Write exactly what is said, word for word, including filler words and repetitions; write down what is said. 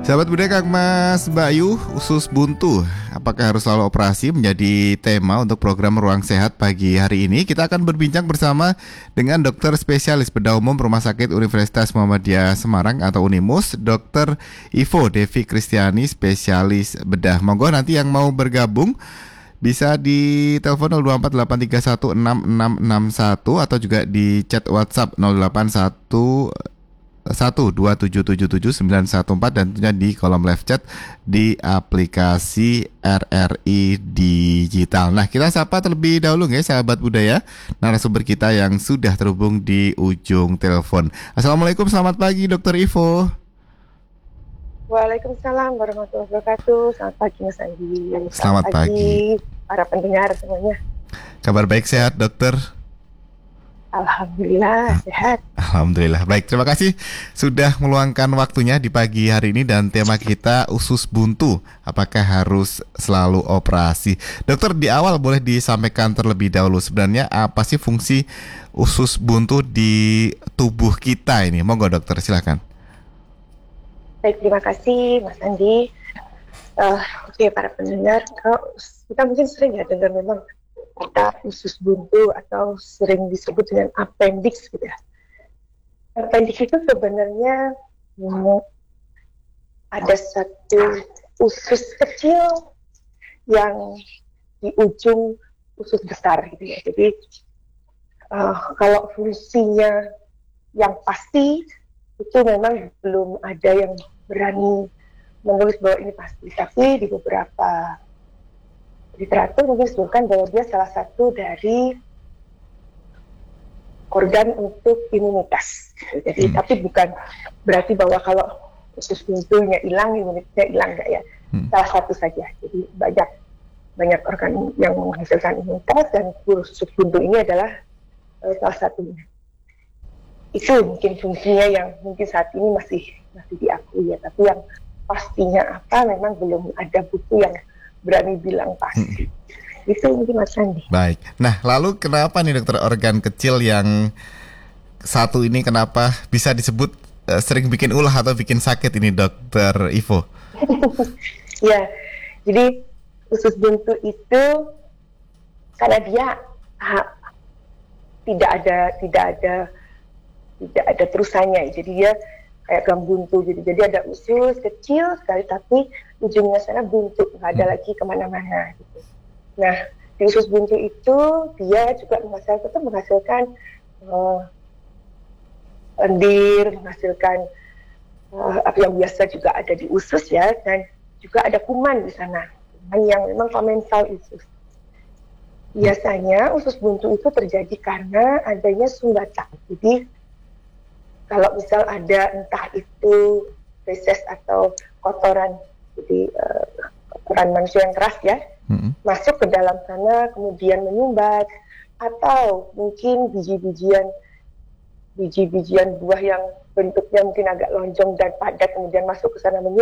Sahabat Budaya Kang Mas Bayu, usus buntu, apakah harus selalu operasi menjadi tema untuk program Ruang Sehat pagi hari ini? Kita akan berbincang bersama dengan dokter spesialis bedah umum Rumah Sakit Universitas Muhammadiyah Semarang atau Unimus, dokter Ivo Devi Kristiani, spesialis bedah. Monggo nanti yang mau bergabung bisa di telepon nol dua empat delapan tiga satu enam enam enam satu atau juga di chat WhatsApp nol delapan satu satu dua tujuh tujuh tujuh sembilan satu empat dan tentunya di kolom live chat di aplikasi R R I Digital. Nah, kita sapa terlebih dahulu ya sahabat budaya narasumber kita yang sudah terhubung di ujung telepon. Assalamualaikum, selamat pagi Dokter Ivo. Waalaikumsalam warahmatullahi wabarakatuh. Selamat pagi Mas Andi. Selamat, Selamat pagi para pendengar semuanya. Kabar baik, sehat dokter? Alhamdulillah sehat. Alhamdulillah. Baik, terima kasih sudah meluangkan waktunya di pagi hari ini dan tema kita usus buntu. Apakah harus selalu operasi? Dokter, di awal boleh disampaikan terlebih dahulu sebenarnya apa sih fungsi usus buntu di tubuh kita ini? Monggo dokter, silakan. Baik, terima kasih Mas Andi. Uh, Oke, okay, para pendengar, kalau kita mungkin sering ya dengar memang kata usus buntu atau sering disebut dengan appendix gitu ya. Appendix itu sebenarnya hmm, ada satu usus kecil yang di ujung usus besar gitu ya. Jadi uh, kalau fungsinya yang pasti itu memang belum ada yang berani menulis bahwa ini pasti. Tapi di beberapa literatur mungkin disebutkan bahwa dia salah satu dari organ untuk imunitas. Jadi hmm. tapi bukan berarti bahwa kalau usus buntunya hilang, imunitasnya hilang, enggak ya. Hmm. Salah satu saja. Jadi banyak banyak organ yang menghasilkan imunitas dan usus buntu ini adalah uh, salah satunya. Itu mungkin fungsinya yang mungkin saat ini masih masih diakui ya. Tapi yang pastinya apa memang belum ada buku yang berani bilang pasti. Hmm. Itu mungkin Mas Andi. Baik. Nah, lalu kenapa nih dokter organ kecil yang satu ini kenapa bisa disebut uh, sering bikin ulah atau bikin sakit ini dokter Ivo? Ya, jadi usus buntu itu karena dia ha, tidak ada tidak ada tidak ada terusannya. Jadi dia kayak gang buntu gitu. Jadi ada usus kecil sekali tapi ujungnya sana buntu, nggak ada lagi kemana-mana gitu. Nah, di usus buntu itu dia juga menghasilkan, menghasilkan uh, lendir, menghasilkan uh, apa yang biasa juga ada di usus ya, dan juga ada kuman di sana, kuman yang memang komensal usus. Biasanya usus buntu itu terjadi karena adanya sumbatan. Jadi kalau misal ada entah itu feses atau kotoran, jadi uh, kotoran manusia yang keras ya, mm-hmm. masuk ke dalam sana kemudian menyumbat, atau mungkin biji-bijian biji-bijian buah yang bentuknya mungkin agak lonjong dan padat kemudian masuk ke sana menyumbat.